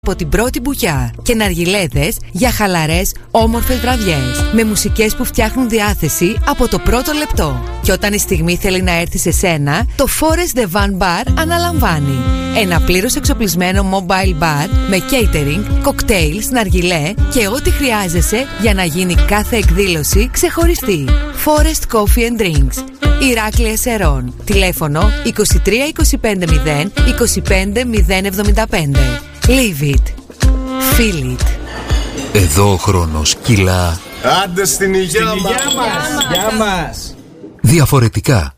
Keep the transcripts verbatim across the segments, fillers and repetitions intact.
από την πρώτη μπουκιά και ναργιλέδες για χαλαρές, όμορφες βραδιές με μουσικές που φτιάχνουν διάθεση από το πρώτο λεπτό. Και όταν η στιγμή θέλει να έρθει σε σένα, το Forest The Van Bar αναλαμβάνει. Ένα πλήρως εξοπλισμένο mobile bar με catering, cocktails, ναργιλέ και ό,τι χρειάζεσαι για να γίνει κάθε εκδήλωση ξεχωριστή. Forest Coffee and Drinks, Ηράκλεια Σερών. Τηλέφωνο είκοσι τρία είκοσι πέντε μηδέν είκοσι πέντε μηδέν εβδομήντα πέντε. Leave it. Feel it. Εδώ ο χρόνος κυλά. Άντε στην υγεία μας. Γεια μας. Διαφορετικά.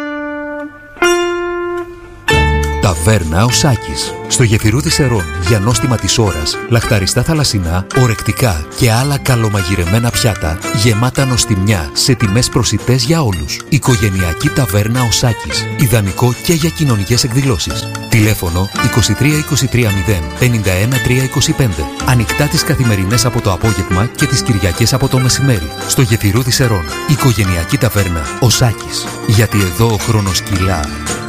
Ταβέρνα ο Σάκης. Στο γεφυρούδι Σερών για νόστιμα της ώρας, λαχταριστά θαλασσινά, ορεκτικά και άλλα καλομαγειρεμένα πιάτα γεμάτα νοστιμιά σε τιμές προσιτές για όλους. Οικογενειακή ταβέρνα ο Σάκης. Ιδανικό και για κοινωνικές εκδηλώσεις. Τηλέφωνο είκοσι τρία είκοσι τρία μηδέν πενήντα ένα τριακόσια είκοσι πέντε. Ανοιχτά τις καθημερινές από το απόγευμα και τις Κυριακές από το μεσημέρι. Στο γεφυρούδι Σερών. Οικογενειακή ταβέρνα ο Σάκης. Γιατί εδώ ο χρόνος κυλά.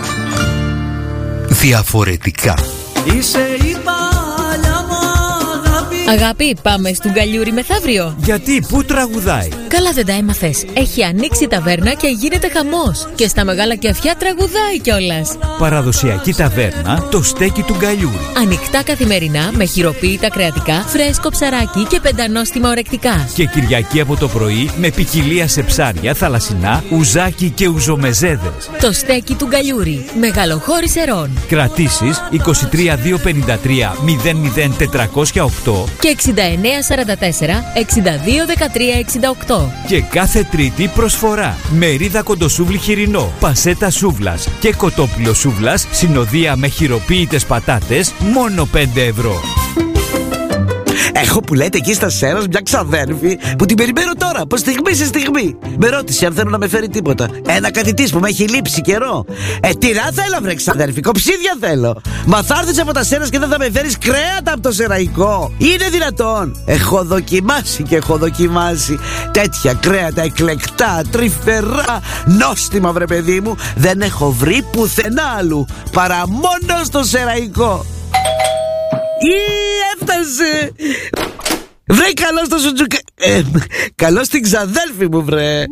Διαφορετικά. Είσαι η παλιά μου αγάπη. Αγάπη, πάμε στον Γκαλιούρι μεθαύριο. Γιατί, πού τραγουδάει? Καλά δεν τα έμαθες. Έχει ανοίξει η ταβέρνα και γίνεται χαμός. Και στα μεγάλα κεφιά τραγουδάει κιόλας. Παραδοσιακή ταβέρνα, το στέκι του Γκαλιούρι. Ανοιχτά καθημερινά με χειροποίητα κρεατικά, φρέσκο ψαράκι και πεντανόστιμα ορεκτικά. Και Κυριακή από το πρωί με ποικιλία σε ψάρια, θαλασσινά, ουζάκι και ουζομεζέδες. Το στέκι του Γκαλιούρι. Μεγαλοχώρη Σερών. Κρατήσεις είκοσι τρία διακόσια πενήντα τρία μηδέν μηδέν τετρακόσια οκτώ και εξήντα εννέα σαράντα τέσσερα εξήντα δύο δεκατρία εξήντα οκτώ. Και κάθε Τρίτη προσφορά. Μερίδα κοντοσούβλι χοιρινό, πασέτα σούβλας και κοτόπουλο σούβλας, συνοδεία με χειροποίητες πατάτες, μόνο πέντε ευρώ. Έχω που λέτε εκεί στα Σέρας μια ξαδέρφη που την περιμένω τώρα, από στιγμή σε στιγμή. Με ρώτησε αν θέλω να με φέρει τίποτα. Ένα κάτι της που με έχει λείψει καιρό. Ε, τι να θέλω, βρε ξαδέρφη, κοψίδια θέλω. Μα θα έρθεις από τα Σέρας και δεν θα με φέρεις κρέατα από το σεραϊκό? Είναι δυνατόν? Έχω δοκιμάσει και έχω δοκιμάσει τέτοια κρέατα εκλεκτά, τρυφερά, νόστιμα, βρε παιδί μου. Δεν έχω βρει πουθενά άλλου παρά μόνο στο σεραϊκό. Ή έφτασε. Βρε, καλώς το σουτζουκα... ε, καλώς την ξαδέλφη μου, βρε.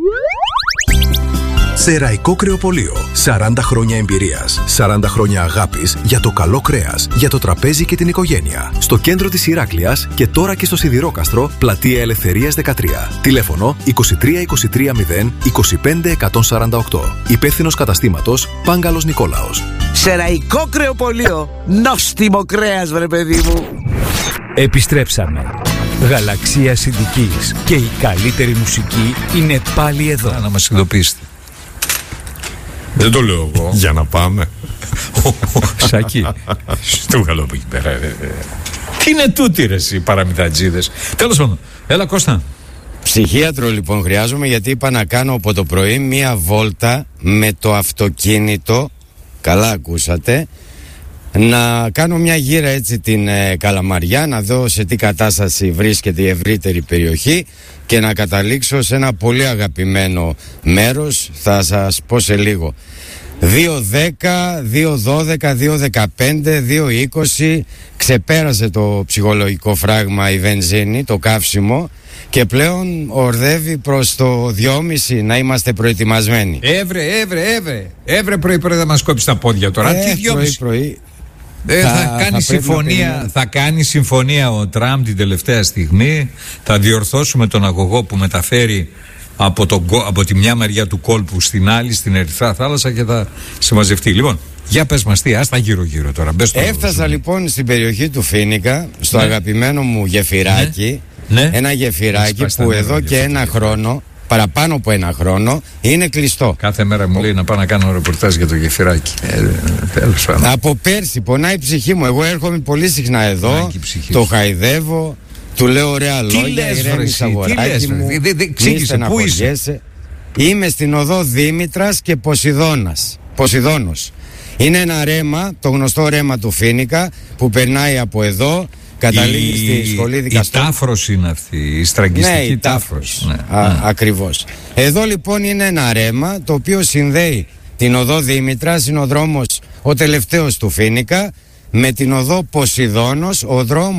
Σεραϊκό Κρεοπωλείο. σαράντα χρόνια εμπειρίας, σαράντα χρόνια αγάπης για το καλό κρέας, για το τραπέζι και την οικογένεια. Στο κέντρο της Ηράκλειας και τώρα και στο Σιδηρόκαστρο, πλατεία Ελευθερίας δεκατρία. Τηλέφωνο είκοσι τρία είκοσι τρία μηδέν είκοσι πέντε εκατόν σαράντα οκτώ. Υπεύθυνος καταστήματος Πάγκαλος Νικόλαος. Σεραϊκό Κρεοπωλείο. Νόστιμο κρέας, βρε παιδί μου. Επιστρέψαμε. Γαλαξία Συνδικής και η καλύτερη μουσική είναι πάλι εδώ. Να μας ειδοποιήσετε. Δεν το λέω εγώ. Για να πάμε. Σάκη, στο γαλό που εκεί πέρα. Τι είναι τούτοι ρε οι παραμυθατζίδες? Τέλος πάντων, έλα Κώστα. Ψυχίατρο λοιπόν χρειάζομαι, γιατί είπα να κάνω από το πρωί μία βόλτα με το αυτοκίνητο. Καλά ακούσατε. Να κάνω μια γύρα έτσι την ε, Καλαμαριά, να δω σε τι κατάσταση βρίσκεται η ευρύτερη περιοχή και να καταλήξω σε ένα πολύ αγαπημένο μέρος. Θα σας πω σε λίγο. Δύο δέκα, δύο δώδεκα, δύο δεκαπέντε, δύο είκοσι. Ξεπέρασε το ψυχολογικό φράγμα η βενζίνη, το καύσιμο, και πλέον ορδεύει προς το δυόμισι. Να είμαστε προετοιμασμένοι. Έβρε, έβρε, έβρε. Έβρε πρωί πρωί, θα μας κόψει τα πόδια τώρα. Ε, Τι δυόμισι. πρωί πρωί. Ε, θα, θα, κάνει θα συμφωνία, θα κάνει συμφωνία ο Τραμπ την τελευταία στιγμή. Θα διορθώσουμε τον αγωγό που μεταφέρει από, το, από τη μια μεριά του κόλπου στην άλλη, στην Ερυθρά Θάλασσα, και θα συμμαζευτεί. Λοιπόν, για πες μας τι, άστα γύρω γύρω τώρα. Μπες στο Έφτασα λοιπόν στην περιοχή του Φοίνικα, στο ναι. αγαπημένο μου γεφυράκι. Ναι. Ναι. Ένα γεφυράκι που εδώ και ένα χρόνο, παραπάνω από ένα χρόνο, είναι κλειστό. Κάθε μέρα μου λέει να πάω να κάνω ρεπορτάζ για το γεφυράκι. Ε, τέλος πάντων. Από πέρσι πονάει η ψυχή μου. Εγώ έρχομαι πολύ συχνά εδώ, το χαϊδεύω, του λέω ωραία λόγια, ηρέμησα αγοράκι μου, μη στεναχωριέσαι. Είμαι στην οδό Δήμητρας και Ποσειδώνας, Ποσειδώνος. Είναι ένα ρέμα, το γνωστό ρέμα του Φοίνικα, που περνάει από εδώ, καταλήγει η, στη σχολή δικαστών. Η τάφρος είναι αυτή, η στραγγιστική, ναι, η τάφρος. Ναι. Α, ναι. Ακριβώς. Εδώ λοιπόν είναι ένα ρέμα το οποίο συνδέει την οδό Δήμητρας, είναι ο δρόμος ο τελευταίος του Φοίνικα, με την οδό Ποσειδώνος, ο δρόμος